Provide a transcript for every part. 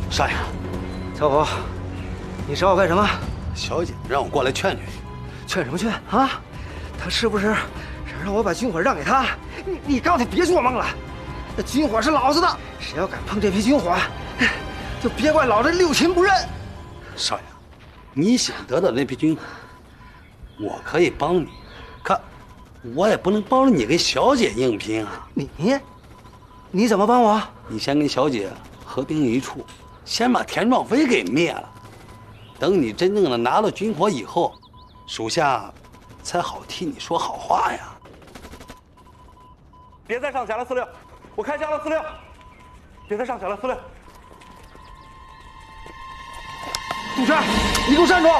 少爷， 小虎，你找我干什么？ 小姐让我过来劝劝你。 劝什么劝啊？他是不是想让我把军火让给他？你告诉他别做梦了，那军火是老子的，谁要敢碰这批军火，就别怪老子六亲不认。 少爷，你想得到这批军火，我可以帮你，可我也不能帮着你跟小姐硬拼啊。 你怎么帮我？ 你先跟小姐和平一处，先把田壮飞给灭了。等你真正的拿到军火以后，属下才好替你说好话呀。 别再上前了，司令，我开枪了，司令，别再上前了，司令。 杜鹃，你给我站住！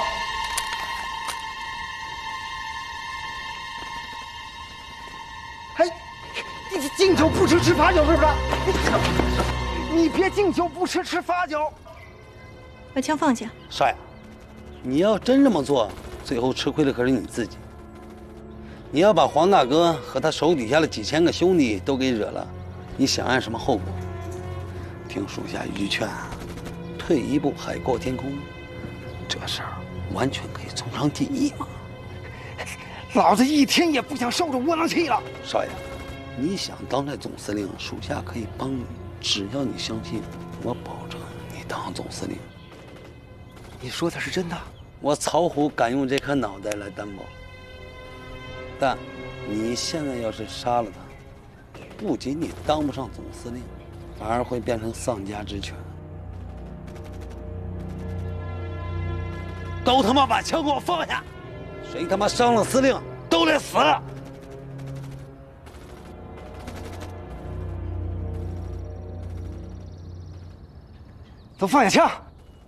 哎，你敬酒不吃吃罚酒是不是？你别敬酒不吃吃罚酒。 把枪放下。 少爷，你要真这么做，最后吃亏的可是你自己。你要把黄大哥和他手底下的几千个兄弟都给惹了，你想按什么后果？听属下一句劝啊，退一步海阔天空，这事儿完全可以从长计议嘛。 老子一天也不想受这窝囊气了。 少爷，你想当这总司令，属下可以帮你，只要你相信我，保证你当总司令。 你说的是真的？ 我曹虎敢用这颗脑袋来担保。但你现在要是杀了他，不仅你当不上总司令，反而会变成丧家之犬。都他妈把枪给我放下！谁他妈伤了司令，都得死！ 都放下枪！